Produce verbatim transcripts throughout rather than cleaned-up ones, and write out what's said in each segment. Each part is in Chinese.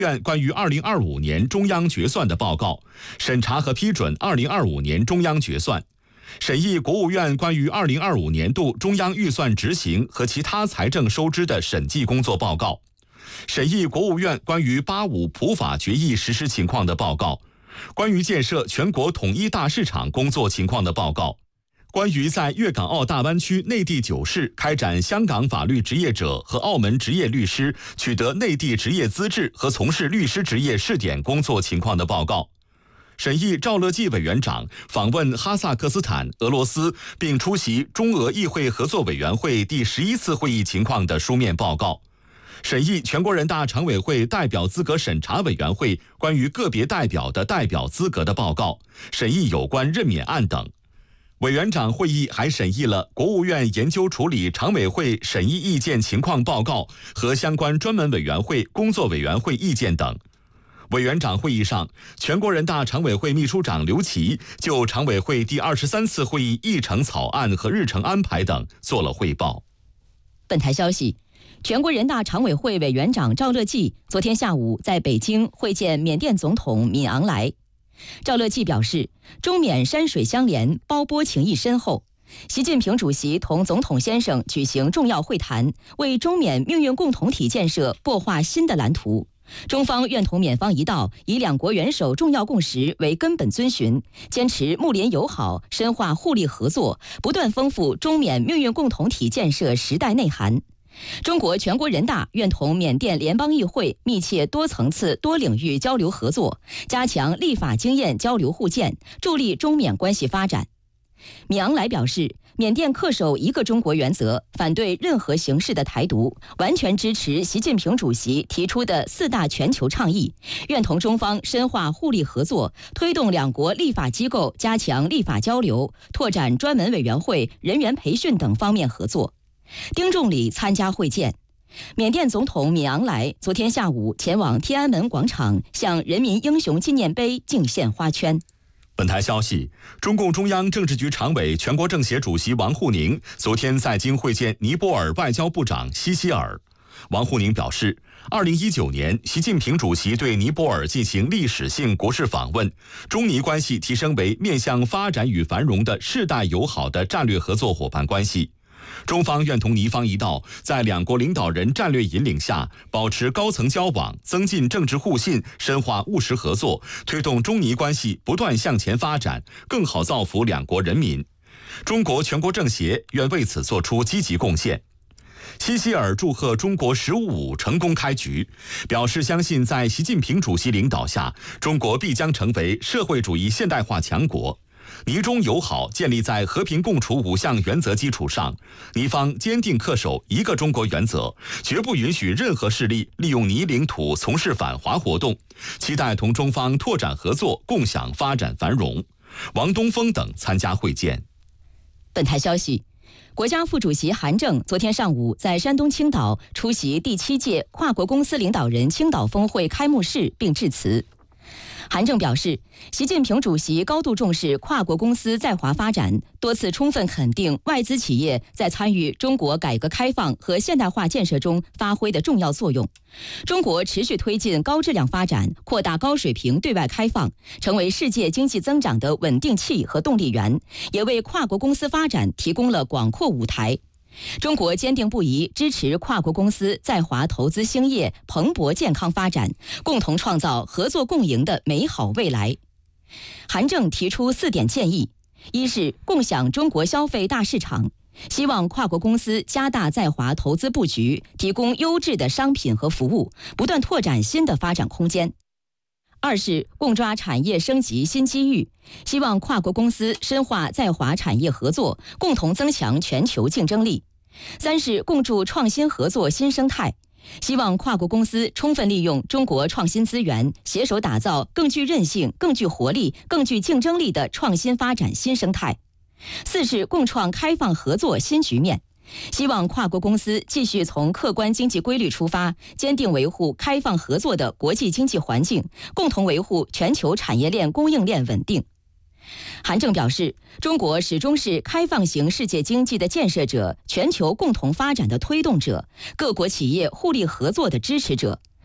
院关于二零二五年中央决算的报告，审查和批准二零二五年中央决算；审议国务院关于二零二五年度中央预算执行和其他财政收支的审计工作报告；审议国务院关于八五普法决议实施情况的报告；关于建设全国统一大市场工作情况的报告；关于在粤港澳大湾区内地九市开展香港法律职业者和澳门职业律师取得内地职业资质和从事律师职业试点工作情况的报告；审议赵乐际委员长访问哈萨克斯坦、俄罗斯并出席中俄议会合作委员会第十一次会议情况的书面报告；审议全国人大常委会代表资格审查委员会关于个别代表的代表资格的报告；审议有关任免案等。委员长会议还审议了国务院研究处理常委会审议意见情况报告和相关专门委员会、工作委员会意见等。委员长会议上，全国人大常委会秘书长刘奇就常委会第二十三次会议议程草案和日程安排等做了汇报。 本台消息，全国人大常委会委员长赵乐际昨天下午在北京会见缅甸总统敏昂莱。赵乐际表示，中缅山水相连，胞波情谊深厚。习近平主席同总统先生举行重要会谈，为中缅命运共同体建设擘画新的蓝图。中方愿同缅方一道，以两国元首重要共识为根本遵循，坚持睦邻友好，深化互利合作，不断丰富中缅命运共同体建设时代内涵。中国全国人大愿同缅甸联邦议会密切多层次多领域交流合作，加强立法经验交流互鉴，助力中缅关系发展。敏昂莱表示，缅甸恪守一个中国原则，反对任何形式的台独，完全支持习近平主席提出的四大全球倡议，愿同中方深化互利合作，推动两国立法机构加强立法交流，拓展专门委员会、人员培训等方面合作。丁仲礼参加会见。缅甸总统敏昂莱昨天下午前往天安门广场，向人民英雄纪念碑敬献花圈。 本台消息，中共中央政治局常委、全国政协主席王沪宁昨天在京会见尼泊尔外交部长西希尔。王沪宁表示，二零一九年，习近平主席对尼泊尔进行历史性国事访问，中尼关系提升为面向发展与繁荣的世代友好的战略合作伙伴关系。中方愿同尼方一道，在两国领导人战略引领下，保持高层交往，增进政治互信，深化务实合作，推动中尼关系不断向前发展，更好造福两国人民。中国全国政协愿为此作出积极贡献。西希尔祝贺中国“十五五”成功开局，表示相信在习近平主席领导下，中国必将成为社会主义现代化强国。尼中友好建立在和平共处五项原则基础上，尼方坚定恪守一个中国原则，绝不允许任何势力利用尼领土从事反华活动，期待同中方拓展合作，共享发展繁荣。王东峰等参加会见。 本台消息，国家副主席韩正昨天上午在山东青岛出席第七届跨国公司领导人青岛峰会开幕式并致辞。韩正表示，习近平主席高度重视跨国公司在华发展，多次充分肯定外资企业在参与中国改革开放和现代化建设中发挥的重要作用。中国持续推进高质量发展，扩大高水平对外开放，成为世界经济增长的稳定器和动力源，也为跨国公司发展提供了广阔舞台。中国坚定不移支持跨国公司在华投资兴业、蓬勃健康发展，共同创造合作共赢的美好未来。韩正提出四点建议：一是共享中国消费大市场，希望跨国公司加大在华投资布局，提供优质的商品和服务，不断拓展新的发展空间。二是共抓产业升级新机遇，希望跨国公司深化在华产业合作，共同增强全球竞争力。三是共筑创新合作新生态，希望跨国公司充分利用中国创新资源，携手打造更具韧性、更具活力、更具竞争力的创新发展新生态。四是共创开放合作新局面，希望跨国公司继续从客观经济规律出发，坚定维护开放合作的国际经济环境，共同维护全球产业链供应链稳定。韩正表示，中国始终是开放型世界经济的建设者，全球共同发展的推动者，各国企业互利合作的支持者。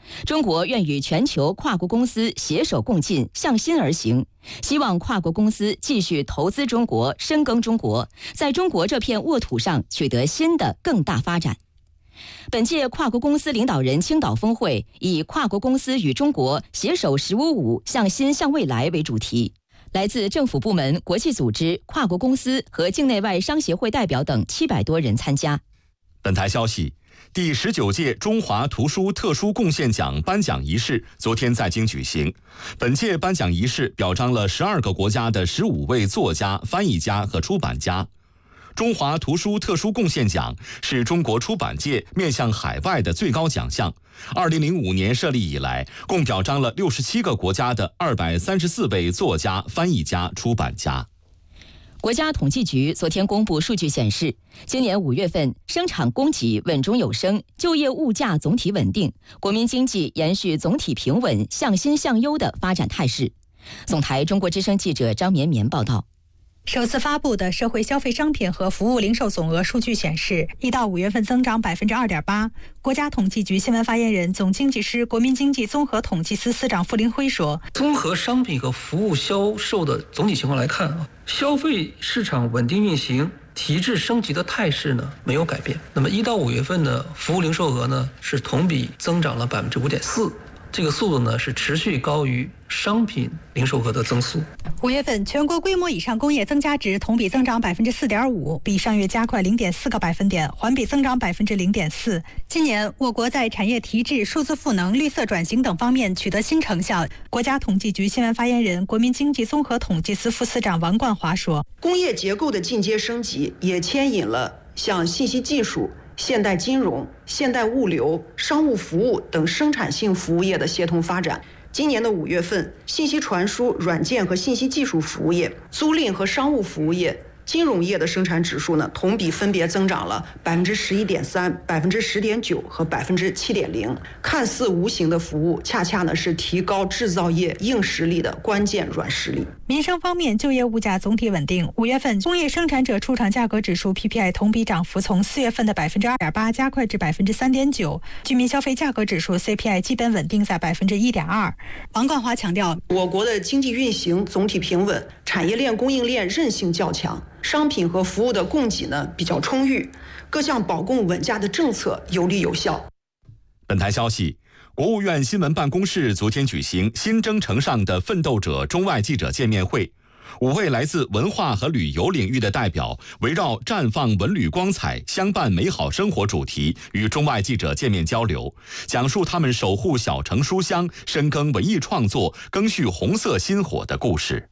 中国愿与全球跨国公司携手共进，向心而行，希望跨国公司继续投资中国，深耕中国，在中国这片沃土上取得新的更大发展。本届跨国公司领导人青岛峰会以跨国公司与中国携手“十五五”向心向未来为主题，来自政府部门、国际组织、跨国公司和境内外商协会代表等七百多人参加。 本台消息，第十九届中华图书特殊贡献奖颁奖仪式昨天在京举行。本届颁奖仪式表彰了十二个国家的十五位作家、翻译家和出版家。中华图书特殊贡献奖是中国出版界面向海外的最高奖项。二零零五年设立以来，共表彰了六十七个国家的二百三十四位作家、翻译家、出版家。 国家统计局昨天公布数据显示，今年五月份生产供给稳中有升，就业物价总体稳定，国民经济延续总体平稳、向新向优的发展态势。总台中国之声记者张绵绵报道。 首次发布的社会消费商品和服务零售总额数据显示，一到五月份增长百分之二点八。国家统计局新闻发言人、总经济师、国民经济综合统计司司长傅林辉说：“ 综合商品和服务销售的总体情况来看啊，消费市场稳定运行、提质升级的态势呢没有改变。那么一到五月份呢，服务零售额呢是同比增长了百分之五点四。”这个速度呢是持续高于商品零售额的增速。 五月份全国规模以上工业增加值同比增长百分之四点五，比上月加快零点四个百分点，环比增长百分之零点四。今年我国在产业提质、数字赋能、绿色转型等方面取得新成效。国家统计局新闻发言人、国民经济综合统计司副司长王冠华说：“ 工业结构的进阶升级也牵引了像信息技术、现代金融、现代物流、商务服务等生产性服务业的协同发展。今年的五月份，信息传输、软件和信息技术服务业、租赁和商务服务业、金融业的生产指数呢，同比分别增长了百分之十一点三、百分之十点九和百分之七点零。看似无形的服务，恰恰呢是提高制造业硬实力的关键软实力。 民生方面，就业物价总体稳定。五月份工业生产者出厂价格指数 P P I 同比涨幅从四月份的百分之二点八加快至百分之三点九，居民消费价格指数 C P I 基本稳定在百分之一点二。王冠华强调， 我国的经济运行总体平稳，产业链供应链韧性较强。商品和服务的供给呢比较充裕，各项保供稳价的政策有力有效。 本台消息，国务院新闻办公室昨天举行新征程上的奋斗者中外记者见面会，五位来自文化和旅游领域的代表围绕绽放文旅光彩、相伴美好生活主题与中外记者见面交流，讲述他们守护小城书香、深耕文艺创作、赓续红色薪火的故事。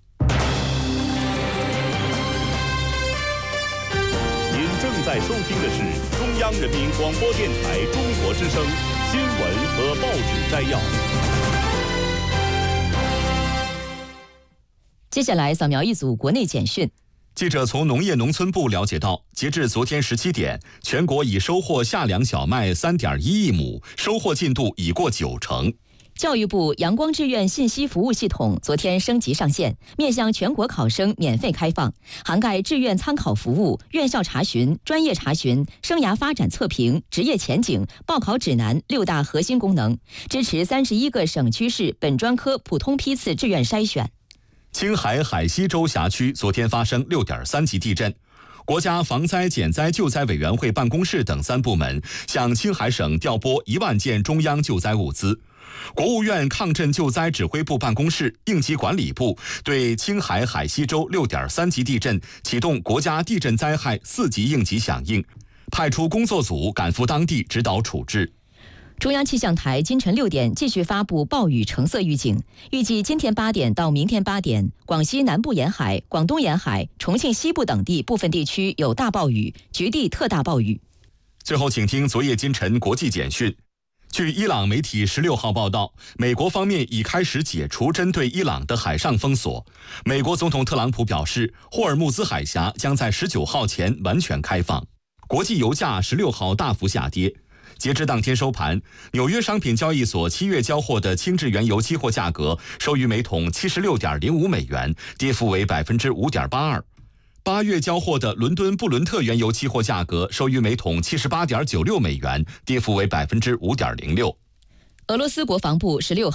正在收听的是中央人民广播电台中国之声新闻和报纸摘要。 接下来扫描一组国内简讯。 记者从农业农村部了解到，截至昨天十七点，全国已收获夏粮小麦三点一亿亩，收获进度已过九成。 教育部阳光志愿信息服务系统昨天升级上线，面向全国考生免费开放，涵盖志愿参考服务、院校查询、专业查询、生涯发展测评、职业前景、报考指南六大核心功能，支持三十一个省区市本专科普通批次志愿筛选。 青海海西州辖区昨天发生六点三级地震。国家防灾减灾救灾委员会办公室等三部门向青海省调拨一万件中央救灾物资。国务院抗震救灾指挥部办公室、应急管理部对青海海西州六点三级地震启动国家地震灾害四级应急响应，派出工作组赶赴当地指导处置。 中央气象台今晨六点继续发布暴雨橙色预警，预计今天八点到明天八点，广西南部沿海、广东沿海、重庆西部等地部分地区有大暴雨，局地特大暴雨。 最后，请听昨夜今晨国际简讯。据伊朗媒体十六号报道，美国方面已开始解除针对伊朗的海上封锁。美国总统特朗普表示，霍尔木兹海峡将在十九号前完全开放。国际油价十六号大幅下跌。截至当天收盘，纽约商品交易所七月交货的轻质原油期货价格收于每桶七十六点零五美元，跌幅为百分之五点八二。八月交货的伦敦布伦特原油期货价格收于每桶七十八点九六美元，跌幅为百分之五点零六。 俄罗斯国防部十六号